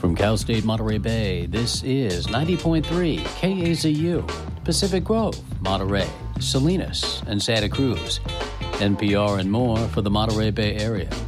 From Cal State Monterey Bay, this is 90.3 KAZU, Pacific Grove, Monterey, Salinas, and Santa Cruz. NPR and more for the Monterey Bay area.